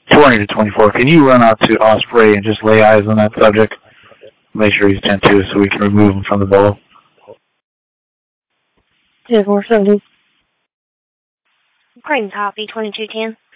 20 to 24. Can you run out to Osprey and just lay eyes on that subject? Make sure he's 10-2 so we can remove him from the bubble. 470. Crane copy, 2210.